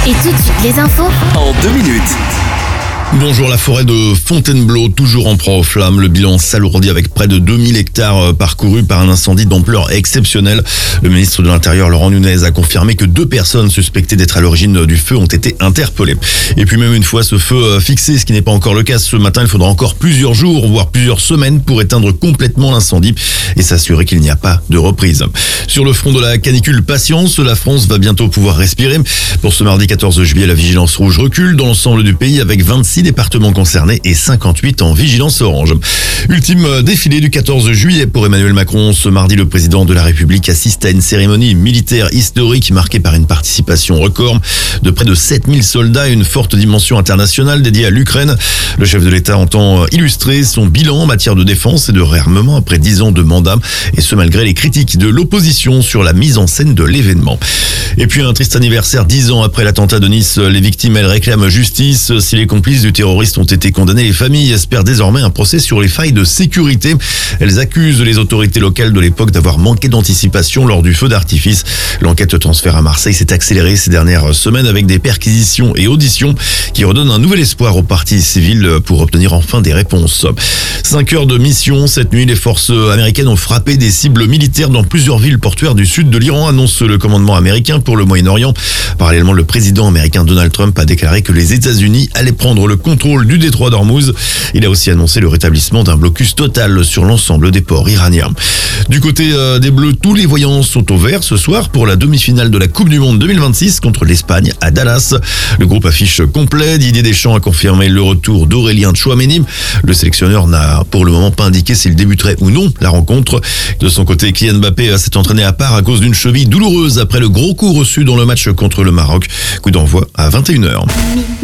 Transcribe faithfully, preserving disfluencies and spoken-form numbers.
Et tout de suite, les infos en deux minutes. Bonjour, la forêt de Fontainebleau, toujours en proie aux flammes. Le bilan s'alourdit avec près de deux mille hectares parcourus par un incendie d'ampleur exceptionnelle. Le ministre de l'Intérieur, Laurent Nunez, a confirmé que deux personnes suspectées d'être à l'origine du feu ont été interpellées. Et puis même une fois ce feu fixé, ce qui n'est pas encore le cas ce matin, il faudra encore plusieurs jours, voire plusieurs semaines pour éteindre complètement l'incendie et s'assurer qu'il n'y a pas de reprise. Sur le front de la canicule, patience, la France va bientôt pouvoir respirer. Pour ce mardi quatorze juillet, la vigilance rouge recule dans l'ensemble du pays avec vingt-six départements concernés et cinquante-huit en vigilance orange. Ultime défilé du quatorze juillet pour Emmanuel Macron. Ce mardi, le président de la République assiste à une cérémonie militaire historique marquée par une participation record de près de sept mille soldats et une forte dimension internationale dédiée à l'Ukraine. Le chef de l'État entend illustrer son bilan en matière de défense et de réarmement après dix ans de mandat, et ce malgré les critiques de l'opposition sur la mise en scène de l'événement. Et puis un triste anniversaire, dix ans après l'attentat de Nice. Les victimes, elles réclament justice. Si les complices du terroristes ont été condamnés, les familles espèrent désormais un procès sur les failles de sécurité. Elles accusent les autorités locales de l'époque d'avoir manqué d'anticipation lors du feu d'artifice. L'enquête transfert à Marseille s'est accélérée ces dernières semaines avec des perquisitions et auditions qui redonnent un nouvel espoir aux parties civiles pour obtenir enfin des réponses. Cinq heures de mission cette nuit, les forces américaines ont frappé des cibles militaires dans plusieurs villes portuaires du sud de l'Iran, annonce le commandement américain pour le Moyen-Orient. Parallèlement, le président américain Donald Trump a déclaré que les États-Unis allaient prendre le contrôle du détroit d'Ormuz. Il a aussi annoncé le rétablissement d'un blocus total sur l'ensemble des ports iraniens. Du côté euh, des Bleus, tous les voyants sont au vert ce soir pour la demi-finale de la Coupe du Monde deux mille vingt-six contre l'Espagne à Dallas. Le groupe affiche complet. Didier Deschamps a confirmé le retour d'Aurélien Tchouaméni. Le sélectionneur n'a pour le moment pas indiqué s'il débuterait ou non la rencontre. De son côté, Kylian Mbappé s'est entraîné à part à cause d'une cheville douloureuse après le gros coup reçu dans le match contre le Maroc. Coup d'envoi à vingt et une heures.